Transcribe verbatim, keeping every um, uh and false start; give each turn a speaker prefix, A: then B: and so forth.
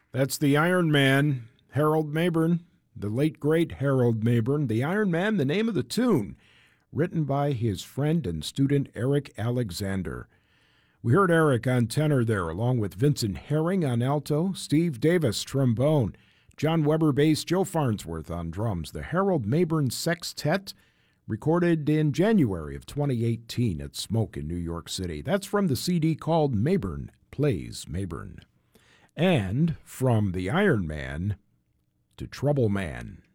A: That's the Iron Man, Harold Mabern, the late great Harold Mabern. The Iron Man, the name of the tune, written by his friend and student Eric Alexander. We heard Eric on tenor there, along with Vincent Herring on alto, Steve Davis trombone, John Weber bass, Joe Farnsworth on drums. The Harold Mabern Sextet, recorded in January of twenty eighteen at Smoke in New York City. That's from the C D called Mabern Plays Mabern. And from the Iron Man to Trouble Man.